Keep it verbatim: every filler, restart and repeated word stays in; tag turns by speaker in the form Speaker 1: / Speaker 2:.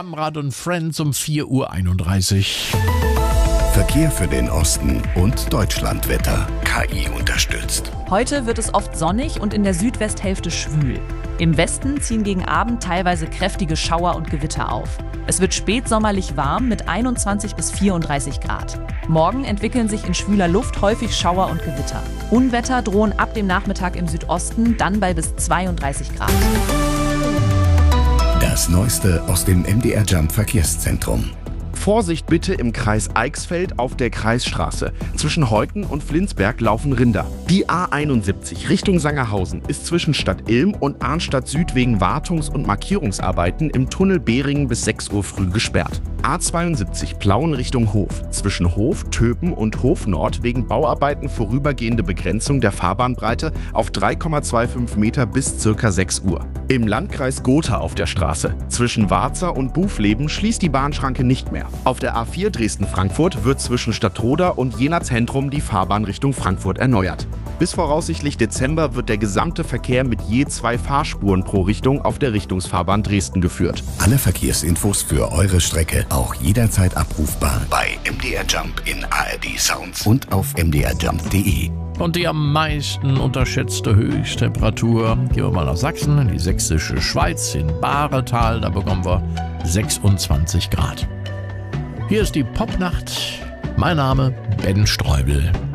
Speaker 1: Amrad und Friends um vier Uhr einunddreißig.
Speaker 2: Verkehr für den Osten und Deutschlandwetter. K I unterstützt.
Speaker 3: Heute wird es oft sonnig und in der Südwesthälfte schwül. Im Westen ziehen gegen Abend teilweise kräftige Schauer und Gewitter auf. Es wird spätsommerlich warm mit einundzwanzig bis vierunddreißig Grad. Morgen entwickeln sich in schwüler Luft häufig Schauer und Gewitter. Unwetter drohen ab dem Nachmittag im Südosten, dann bei bis zweiunddreißig Grad.
Speaker 2: Das Neueste aus dem M D R Jump Verkehrszentrum.
Speaker 4: Vorsicht bitte im Kreis Eichsfeld auf der Kreisstraße. Zwischen Heuten und Flinsberg laufen Rinder. Die A einundsiebzig Richtung Sangerhausen ist zwischen Stadt Ilm und Arnstadt Süd wegen Wartungs- und Markierungsarbeiten im Tunnel Behringen bis sechs Uhr früh gesperrt. A zweiundsiebzig Plauen Richtung Hof. Zwischen Hof, Töpen und Hof Nord wegen Bauarbeiten vorübergehende Begrenzung der Fahrbahnbreite auf drei Komma fünfundzwanzig Meter bis circa sechs Uhr. Im Landkreis Gotha auf der Straße. Zwischen Warza und Bufleben schließt die Bahnschranke nicht mehr. Auf der A vier Dresden-Frankfurt wird zwischen Stadtroda und Jena-Zentrum die Fahrbahn Richtung Frankfurt erneuert. Bis voraussichtlich Dezember wird der gesamte Verkehr mit je zwei Fahrspuren pro Richtung auf der Richtungsfahrbahn Dresden geführt.
Speaker 2: Alle Verkehrsinfos für eure Strecke auch jederzeit abrufbar bei M D R Jump in A R D Sounds und auf m d r jump punkt d e.
Speaker 1: Und die am meisten unterschätzte Höchsttemperatur, gehen wir mal nach Sachsen, in die sächsische Schweiz, in Bahretal, da bekommen wir sechsundzwanzig Grad. Hier ist die Popnacht. Mein Name Ben Streubel.